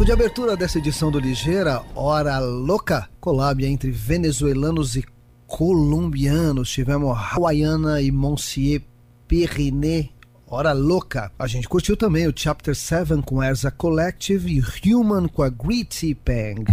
Bloco de abertura dessa edição do Ligeira, Hora Louca, collab entre venezuelanos e colombianos. Tivemos Hawaiana e Monsieur Periné, Hora Louca. A gente curtiu também o Chapter 7 com Erza Collective e Human com a Gritty Pang.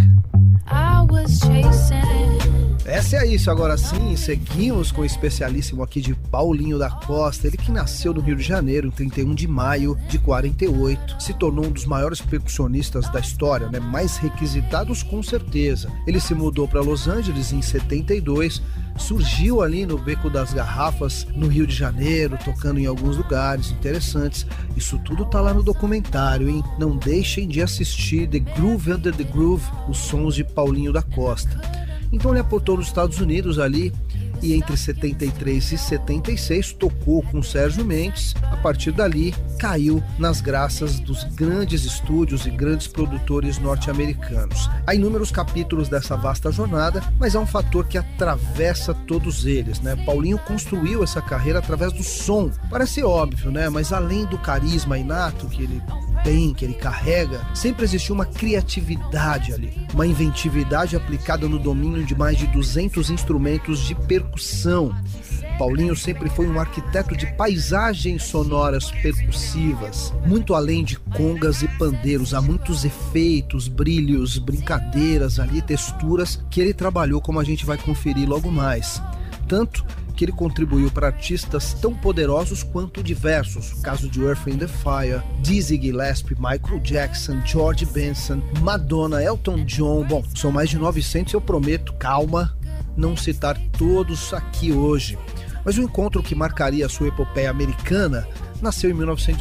Essa é isso, agora sim, seguimos com o especialíssimo aqui de Paulinho da Costa, ele que nasceu no Rio de Janeiro em 31 de maio de 48, se tornou um dos maiores percussionistas da história, né? Mais requisitados com certeza. Ele se mudou para Los Angeles em 72, surgiu ali no Beco das Garrafas, no Rio de Janeiro, tocando em alguns lugares interessantes. Isso tudo tá lá no documentário, hein? Não deixem de assistir The Groove Under the Groove, os sons de Paulinho da Costa. Então ele aportou nos Estados Unidos ali e entre 73 e 76 tocou com Sérgio Mendes. A partir dali caiu nas graças dos grandes estúdios e grandes produtores norte-americanos. Há inúmeros capítulos dessa vasta jornada, mas há um fator que atravessa todos eles, né? Paulinho construiu essa carreira através do som. Parece óbvio, né? Mas além do carisma inato que ele tem, que ele carrega, sempre existiu uma criatividade ali, uma inventividade aplicada no domínio de mais de 200 instrumentos de percussão. Paulinho sempre foi um arquiteto de paisagens sonoras percussivas, muito além de congas e pandeiros. Há muitos efeitos, brilhos, brincadeiras ali, texturas que ele trabalhou, como a gente vai conferir logo mais. Tanto que ele contribuiu para artistas tão poderosos quanto diversos, o caso de Earth, Wind & Fire, Dizzy Gillespie, Michael Jackson, George Benson, Madonna, Elton John. Bom, são mais de 900 e eu prometo, calma, não citar todos aqui hoje. Mas o encontro que marcaria a sua epopeia americana nasceu em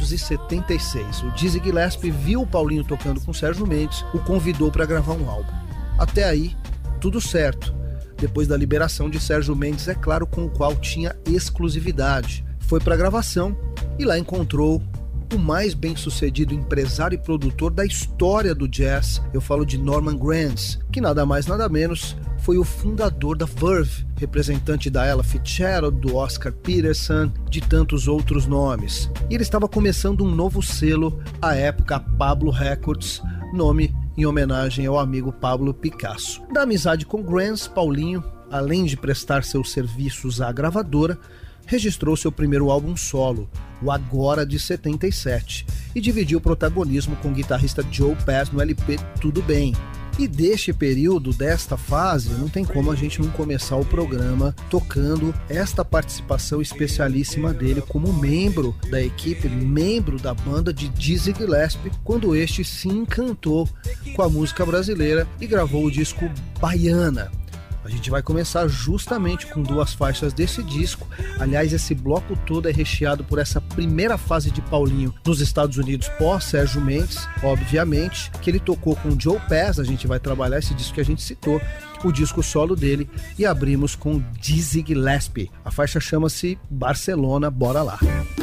1976. O Dizzy Gillespie viu o Paulinho tocando com Sérgio Mendes, o convidou para gravar um álbum. Até aí, tudo certo. Depois da liberação de Sérgio Mendes, é claro, com o qual tinha exclusividade. Foi para a gravação e lá encontrou o mais bem-sucedido empresário e produtor da história do jazz. Eu falo de Norman Granz, que nada mais nada menos foi o fundador da Verve, representante da Ella Fitzgerald, do Oscar Peterson, de tantos outros nomes. E ele estava começando um novo selo, à época Pablo Records, nome em homenagem ao amigo Pablo Picasso. Da amizade com Granz, Paulinho, além de prestar seus serviços à gravadora, registrou seu primeiro álbum solo, o Agora de 77, e dividiu o protagonismo com o guitarrista Joe Pass no LP Tudo Bem. E deste período, desta fase, não tem como a gente não começar o programa tocando esta participação especialíssima dele como membro da equipe, membro da banda de Dizzy Gillespie, quando este se encantou com a música brasileira e gravou o disco Baiana. A gente vai começar justamente com duas faixas desse disco. Aliás, esse bloco todo é recheado por essa primeira fase de Paulinho nos Estados Unidos pós Sérgio Mendes, obviamente, que ele tocou com Joe Pass. A gente vai trabalhar esse disco que a gente citou, o disco solo dele, e abrimos com Dizzy Gillespie. A faixa chama-se Barcelona, bora lá.